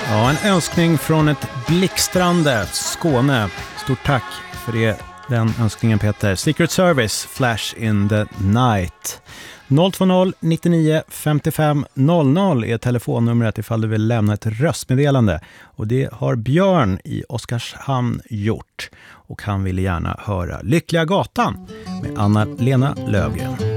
Ja, en önskning från ett blixtrande Skåne. Stort tack för den önskningen, Peter. Secret Service, Flash in the Night. 020 99 55 00 är telefonnumret ifall du vill lämna ett röstmeddelande. Och det har Björn i Oskarshamn gjort. Och han vill gärna höra Lyckliga gatan med Anna-Lena Löfgren.